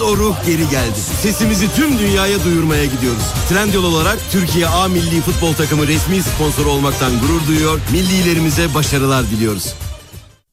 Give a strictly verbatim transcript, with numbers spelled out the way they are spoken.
o ruh geri geldi. Sesimizi tüm dünyaya duyurmaya gidiyoruz. Trendyol olarak Türkiye A Milli Futbol Takımı resmi sponsoru olmaktan gurur duyuyor. Millilerimize başarılar diliyoruz.